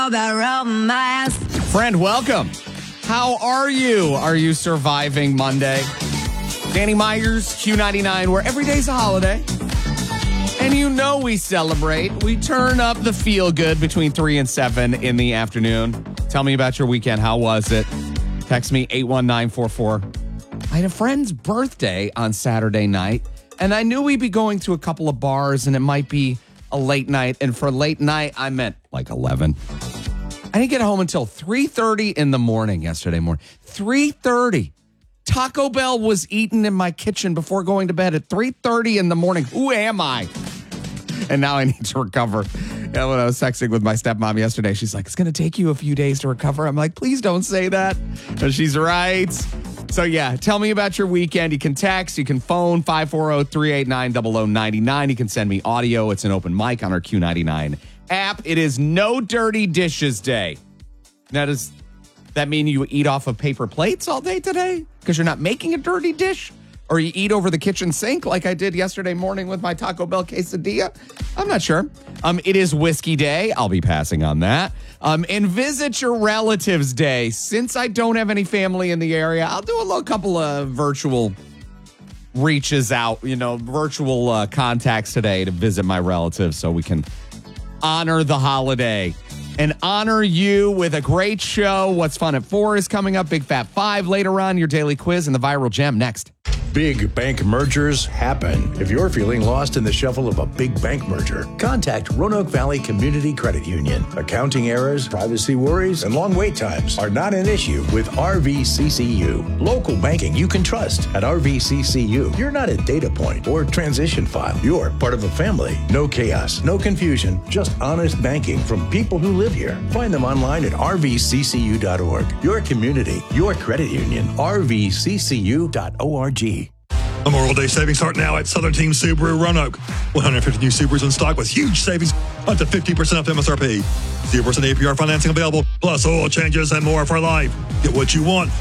Friend, welcome. How are you? Are you surviving Monday? Danny Myers, Q99, where every day's a holiday. And you know we celebrate. We turn up the feel-good between 3 and 7 in the afternoon. Tell me about your weekend. How was it? Text me 81944. I had a friend's birthday on Saturday night, and I knew we'd be going to a couple of bars, and it might be a late night. And for late night, I meant like 11. I didn't get home until 3:30 in the morning yesterday morning. 3:30. Taco Bell was eaten in my kitchen before going to bed at 3:30 in the morning. Who am I? And now I need to recover. When I was texting with my stepmom yesterday, she's like, it's going to take you a few days to recover. I'm like, please don't say that. And she's right. So, yeah, tell me about your weekend. You can text, you can phone 540-389-0099. You can send me audio. It's an open mic on our Q99 app. It is No Dirty Dishes Day. Now, does that mean you eat off of paper plates all day today? Because you're not making a dirty dish? Or you eat over the kitchen sink like I did yesterday morning with my Taco Bell quesadilla? I'm not sure. It is Whiskey Day. I'll be passing on that. And Visit Your Relatives Day. Since I don't have any family in the area, I'll do a couple of virtual reaches out, virtual contacts today to visit my relatives so we can honor the holiday and honor you with a great show. What's Fun at 4 is coming up. Big Fat 5 later on. Your daily quiz and the viral gem next. Big bank mergers happen. If you're feeling lost in the shuffle of a big bank merger, contact Roanoke Valley Community Credit Union. Accounting errors, privacy worries, and long wait times are not an issue with RVCCU. Local banking you can trust at RVCCU. You're not a data point or transition file. You're part of a family. No chaos, no confusion, just honest banking from people who live here. Find them online at rvccu.org. Your community, your credit union, rvccu.org. Memorial Day savings start now at Southern Team Subaru Roanoke. 150 new Subarus in stock with huge savings up to 50% off MSRP. 0% APR financing available, plus oil changes and more for life. Get what you want.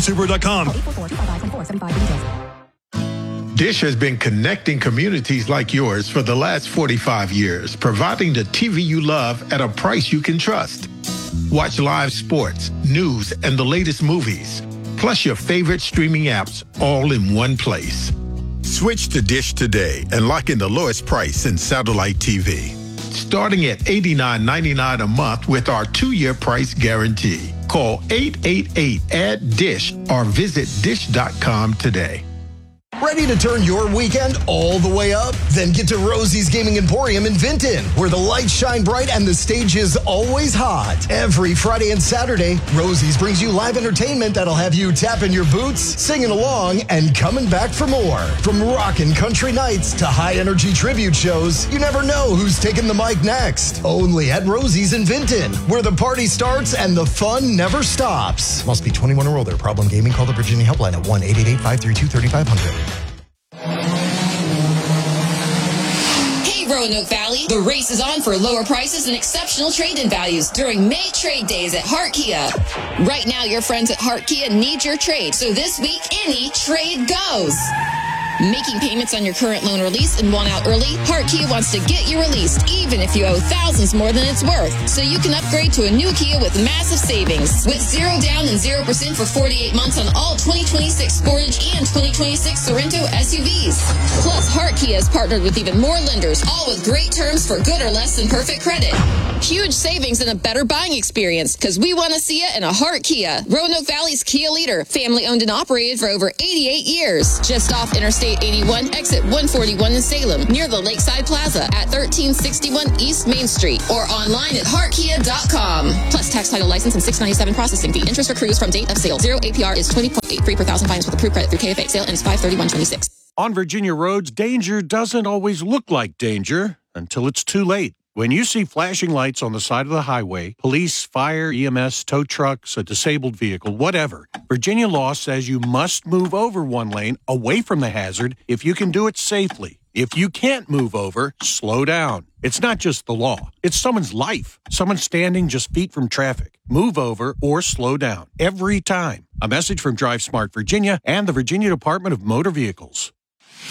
SouthernTeamSubaru.com. Dish has been connecting communities like yours for the last 45 years, providing the TV you love at a price you can trust. Watch live sports, news, and the latest movies, plus your favorite streaming apps all in one place. Switch to Dish today and lock in the lowest price in satellite TV. Starting at $89.99 a month with our 2-year price guarantee. Call 888-ADD-DISH or visit dish.com today. Ready to turn your weekend all the way up? Then get to Rosie's Gaming Emporium in Vinton, where the lights shine bright and the stage is always hot. Every Friday and Saturday, Rosie's brings you live entertainment that'll have you tapping your boots, singing along, and coming back for more. From rockin' country nights to high-energy tribute shows, you never know who's taking the mic next. Only at Rosie's in Vinton, where the party starts and the fun never stops. Must be 21 or older. Problem gaming? Call the Virginia Helpline at 1-888-532-3500. Roanoke Valley, the race is on for lower prices and exceptional trade-in values during May trade days at Hart Kia. Right now, your friends at Hart Kia need your trade, so this week, any trade goes. Making payments on your current loan or lease and want out early? Hart Kia wants to get you released, even if you owe thousands more than it's worth. So you can upgrade to a new Kia with massive savings. With 0 down and 0% for 48 months on all 2026 Sportage and 2026 Sorento SUVs. Plus, Hart Kia has partnered with even more lenders, all with great terms for good or less than perfect credit. Huge savings and a better buying experience, because we want to see you in a Hart Kia. Roanoke Valley's Kia leader, family owned and operated for over 88 years. Just off Interstate 81, exit 141 in Salem, near the Lakeside Plaza at 1361 East Main Street, or online at heartkia.com. Plus tax, title, license, and $697 processing fee. Interest accrues from date of sale. 0 APR is 20.83 per thousand finance with approved credit through KFA. Sale ends 5/31/26. On Virginia roads, danger doesn't always look like danger until it's too late. When you see flashing lights on the side of the highway, police, fire, EMS, tow trucks, a disabled vehicle, whatever, Virginia law says you must move over one lane away from the hazard if you can do it safely. If you can't move over, slow down. It's not just the law. It's someone's life. Someone standing just feet from traffic. Move over or slow down. Every time. A message from Drive Smart Virginia and the Virginia Department of Motor Vehicles.